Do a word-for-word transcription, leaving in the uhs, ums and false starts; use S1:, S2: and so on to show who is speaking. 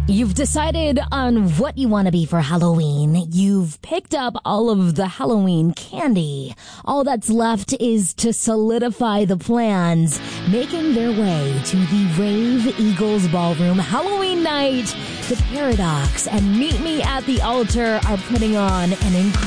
S1: You've decided on what you want to be for Halloween. You've picked up all of the Halloween candy. All that's left is to solidify the plans, making their way to the Rave Eagles Ballroom Halloween night. The Paradox and Meet Me at the Altar are putting on an incredible